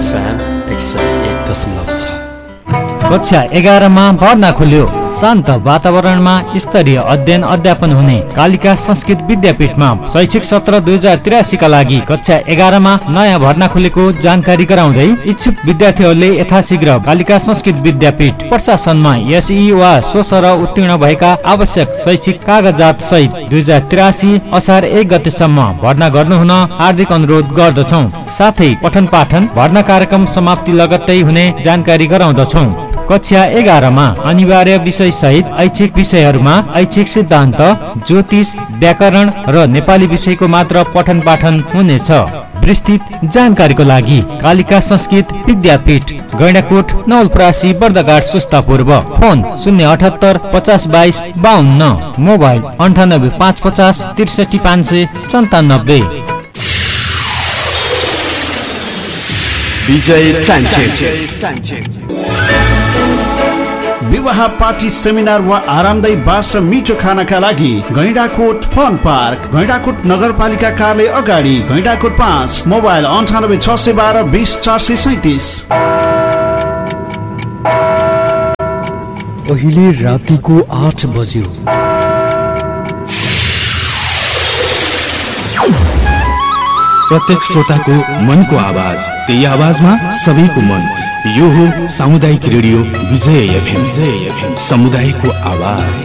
FM 101.6। कक्षा 11 मा भर्ना खुल्यो। शान्त वातावरणमा स्तरीय अध्ययन अध्यापन हुने कालिका संस्कृत विद्यापीठमा शैक्षिक सत्र 2083 का लागि कक्षा 11 मा नयाँ भर्ना खुलेको जानकारी गराउँदै इच्छुक विद्यार्थीहरूले यथाशीघ्र कालिका संस्कृत विद्यापीठ प्रशासनमा एसई वा सोसर उत्तीर्ण भएका आवश्यक शैक्षिक कागजात सहित 2083 असार 1 गतेसम्म भर्ना गर्नुहुन हार्दिक अनुरोध गर्दछौं। साथै पठन पाठन भर्ना कार्यक्रम समाप्ति लगत्तै हुने जानकारी गराउँदछौं। कक्षा 11 मा अनिवार्य विषय सहित ऐच्छिक विषयहरूमा ऐच्छिक सिद्धान्त, ज्योतिष, व्याकरण र नेपाली विषयको मात्र पठन पाठन हुनेछ। विस्तृत जानकारीको लागि कालिका संस्कृत विद्यापीठ, गैंडाकोट, नवलपरासी, बर्दघाट, सुस्ता पूर्व। Phone 078 50 22 52, mobile 98 550 63 597। विजय टाइम विवाह, पार्टी, सेमिनार वा आरामदायी बास र मिठो खानाका लागि गैंडाकोट फन पार्क, गैंडाकोट नगरपालिका कार्यालय अगाडि, गैंडाकोट 5, मोबाइल 98 612 20 437। अहिले रातिको 8 बज्यो। प्रत्येक श्रोताको मनको आवाज, त्यही आवाजमा सबैको मन। यो हो सामुदायिक रेडियो विजय एफएम, समुदायको आवाज।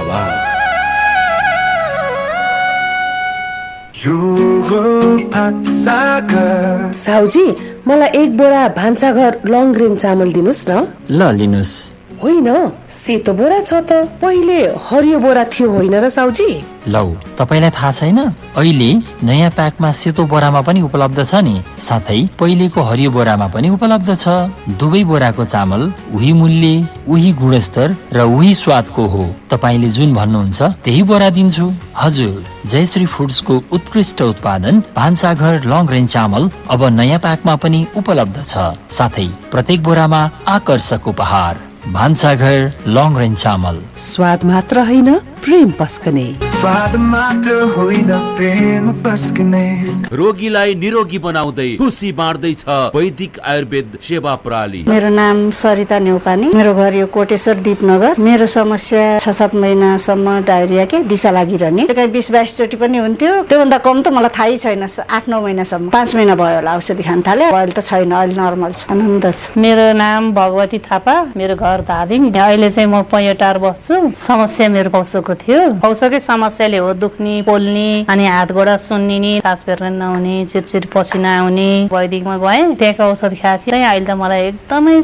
साउजी, मलाई 1 बोरा भान्साघर लङ ग्रेन चामल दिनुस् न। ल लिनुस्। होइन, सेतो बोरा छ त, पहिले हरियो बोरा थियो होइन र साउजी? लौ, तपाईलाई थाहा छैन? अहिले नयाँ प्याकमा सेतो बोरामा पनि उपलब्ध छ नि, साथै पहिलेको हरियो बोरामा पनि उपलब्ध छ। दुवै बोराको चामल उही मूल्य, उही गुणस्तर र उही स्वादको हो। तपाईले जुन भन्नुहुन्छ त्यही बोरा दिन्छु। हजुर, जयश्री फुड्सको उत्कृष्ट उत्पादन भान्साघर लङ रेन्ज चामल अब नयाँ प्याकमा पनि उपलब्ध छ। साथै प्रत्येक बोरामा आकर्षक उपहार। भान्साघर लङ रेन्ज चामल, स्वाद मात्र होइन, प्रेम पस्कने। स्वाद मात्र होइन, प्रेम पस्कने। रोगीलाई निरोगी बनाउँदै खुसी बाँड्दैछ वैदिक आयुर्वेद सेवा प्रणाली। मेरो नाम सरिता नेउपानी, मेरो घर यो कोटेश्वर दीपनगर। मेरो समस्या 6-7 महिनासम्म डायरिया के दिशा लागिरहने, कहीँ 20-22 चोटि पनि हुन्थ्यो। त्योभन्दा कम त मलाई थाहै छैन। 8-9 महिनासम्म, 5 महिना भयो होला औषधि खान थाले। अहिले त छैन, अहिले नर्मल छ, आनन्द छ। मेरो नाम भगवती थापा, मेरो घर धादिङ। अहिले चाहिँ म पैटार बस्छु। समस्या मेरो पौसोको थियो। पौसोकै समस्याले हो दुख्ने, पोल्ने, अनि हात गोडा सुन्निने, सास फेर्न नहुने, चिरचिर पसिना आउने। वैदिकमा गएँ, त्यहाँको औषध खाएपछि अहिले त मलाई एकदमै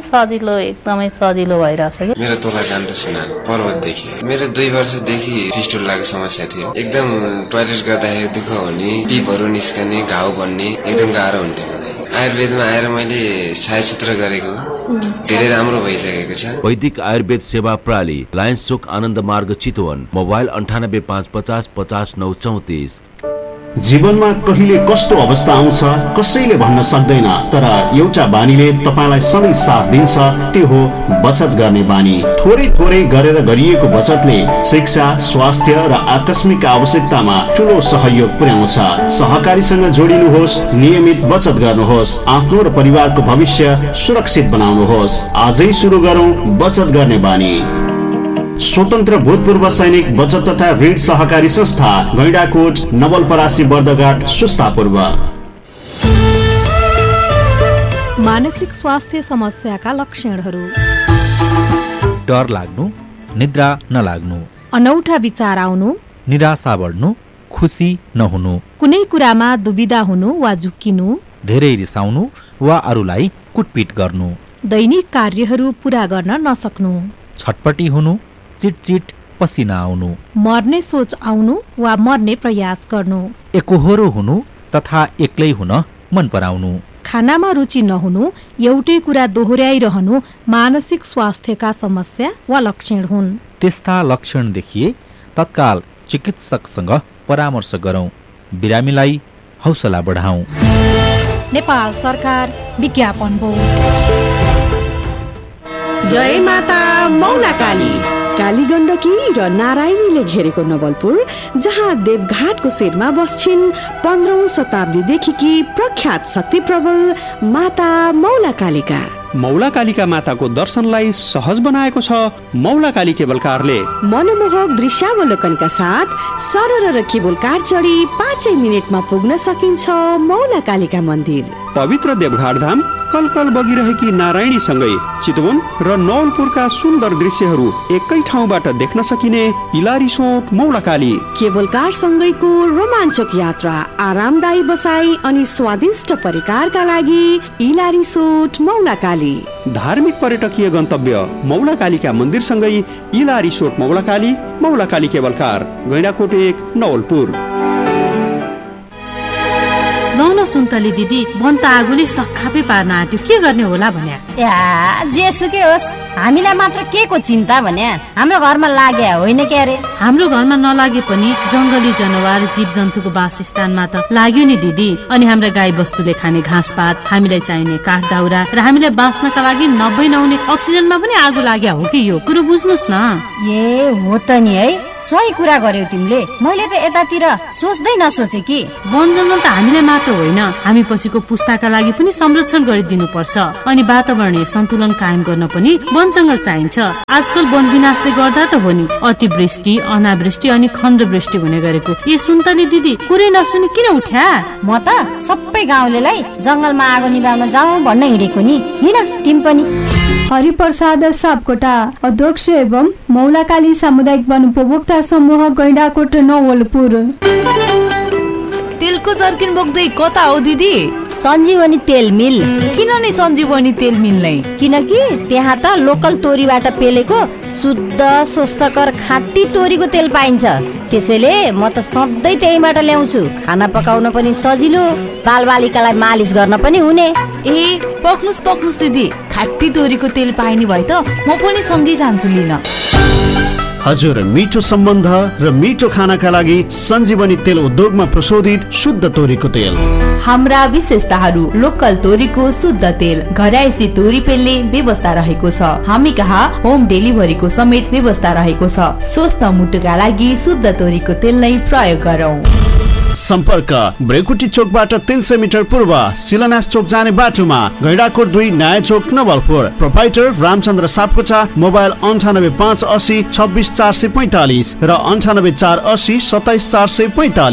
सजिलो भइरहेछ। मेरो तोला जान्द सुना पर्वतदेखि मेरो 2 वर्षदेखि फिस्टुलाको समस्या थियो। एकदम टोयलेट गर्दाखेरि दुःख हुने, पिपहरू निस्कने, घाउ बन्ने, एकदम गाह्रो हुन्थ्यो। आयुर्वेदमा आएर मैले छायाचित्र गरेको धेरै राम्रो भइसकेको छ। वैदिक आयुर्वेद सेवा प्रणाली, लायन्स चोक, आनन्द मार्ग, चितवन। मोबाइल 98 550 50 934। जीवनमा कहिले कस्तो अवस्था आउँछ कसैले भन्न सक्दैन, तर एउटा बानीले तपाईलाई सधैँ साथ दिन्छ, त्यो हो बचत गर्ने बानी। थोरै गरेर गरिएको बचतले शिक्षा, स्वास्थ्य र आकस्मिक आवश्यकतामा ठूलो सहयोग पुर्याउँछ। सहकारीसँग जोडिनुहोस्, नियमित बचत गर्नुहोस्, आफ्नो र परिवारको भविष्य सुरक्षित बनाउनुहोस्। आजै सुरु गरौँ बचत गर्ने बानी। स्वतन्त्र भूतपूर्व सैनिक बचत तथा ऋण सहकारी संस्था, गैंडाकोट, नवलपरासी, बर्दघाट, सुस्ता पूर्व। मानसिक स्वास्थ्य समस्याका लक्षणहरू: डर लाग्नु, निद्रा नलाग्नु, अनौठा विचार आउनु, निराशा बढ्नु, खुसी नहुनु, कुनै कुरामा दुविधा हुनु वा झुक्किनु, धेरै रिसाउनु वा अरूलाई कुटपिट गर्नु, दैनिक कार्यहरू पूरा गर्न नसक्नु, छटपटी हुनु, चिटचिट पसिना आउनु, मर्ने सोच आउनु वा मर्ने प्रयास गर्नु, एकोहोरो हुनु तथा एक्लै हुन मन पराउनु, खानामा रुचि नहुनु, एउटै कुरा दोहोर्याइरहनु मानसिक स्वास्थ्यका समस्या वा लक्षण हुन्। त्यस्ता लक्षण देखिए तत्काल चिकित्सकसँग परामर्श गरौं, बिरामीलाई हौसला बढाउँ। नेपाल सरकार विज्ञापन बोर्ड। जय माता मौलाकाली, काली गण्डकी र नारायणीले घेरेको नवलपुर, जहाँ देवघाटको शिरमा बस्छिन् 15औं शताब्दीदेखि प्रख्यात शक्ति प्रबल माता मौलाकालिका। मौलाकालिका माताको दर्शनलाई सहज बनाएको छ मौलाकाली केबल कारले। मनमोहक दृश्यावलोकनका साथ सरर र केबल कार चढी 5 मिनेटमा पुग्न सकिन्छ मौलाकालिका मन्दिर। पवित्र देवघाट धाम, कलकल बगिरहेकी नारायणीसँगै चितवन र नवलपुरका सुन्दर दृश्यहरू एकै ठाउँबाट देख्न सकिने इलारिसोट मौलाकाली। केबल कार सँगैको रोमाञ्चक यात्रा, आरामदायी बसाई अनि स्वादिष्ट परिकारका लागि इलारिसोट मौलाकाली। धार्मिक पर्यटकीय गन्तव्य मौलाकालीका मन्दिरसँगै इलारिसोट मौलाकाली, मौलाकाली cable car, Gaindakot 1 Nawalpur. Loan Suntali दिदी, वन त आगोले सखापै पार्न आँट्यो, के गर्ने होला भन्या। या जेसुकै होस्, हामीलाई मात्र के को चिन्ता भन्या, हाम्रो घरमा लागे होइन के अरे। हाम्रो घरमा नलागे पनि जंगली जनावर जीव जन्तुको वासस्थानमा त लाग्यो नि दिदी। अनि हाम्रा गाई बस्तुले खाने घाँसपात, हामीलाई चाहिने काठ दाउरा र हामीलाई बाँच्नका लागि नभई नहुने अक्सिजनमा पनि आगो लाग्या हो कि यो कुरो बुझ्नुस् न। ए हो त नि है, सही कुरा गर्यौ तिमीले। मैले त यतातिर सोच्दै नसोचे कि वन जंगल त हामीलाई मात्र होइन, हामी पछिको पुस्ताका लागि पनि संरक्षण गरिदिनु पर्छ। अनि वातावरणीय सन्तुलन कायम गर्न पनि वन जंगल चाहिन्छ। आजकल वन विनाशले गर्दा त हो नि अतिवृष्टि, अनावृष्टि अनि खण्डवृष्टि हुने गरेको। ए सुन्तली दिदी, कुरै नसुनि किन उठ्या? म त सबै गाउँलेलाई जंगलमा आगो निभाउन जाउँ भन्न हिँडेको नि। हिँड तिमी पनि। हरिप्रसाद सापकोटा, अध्यक्ष एवं मौलाकाली सामुदायिक वन उपभोक्ता समूह गैंडाकोट नवलपुर। तेलको जर्किन बोक्दै कता हो दिदी? सञ्जीवनी तेल मिल। किन नि सञ्जीवनी तेल मिल नै? किनकि त्यहाँ त लोकल तोरीबाट पेलेको शुद्ध स्वस्थकर खाँटी तोरीको तेल पाइन्छ। त्यसैले म त सधैँ त्यहीबाट ल्याउँछु। खाना पकाउन पनि सजिलो, बालबालिकालाई मालिस गर्न पनि हुने। ए पक्नुस् दिदी, खाँटी तोरीको तेल पाइने भए त म पनि सँगै जान्छु लिन। हजुर, मिठो सम्बन्ध र मिठो खानाका लागि सञ्जीवनी तेल उद्योगमा प्रशोधित शुद्ध तोरीको तेल। हाम्रा विशेषताहरू: लोकल तोरीको शुद्ध तेल, घरायसी तोरी पेल्ने व्यवस्था रहेको छ। हामी कहाँ होम डेलिभरीको समेत व्यवस्था रहेको छ। स्वस्थ मुटुका लागि शुद्ध तोरीको तेल नै प्रयोग गरौँ। सम्पर्क ब्रेकुटी चोकबाट 300 मिटर पूर्व शिलान्यास चोक जाने बाटोमा, गैंडाकोट 2 नयाँ चोक नवलपुर। प्रोपाइटर रामचन्द्र सापकोटा। मोबाइल 98 580 26 445 र 98 480 27 445।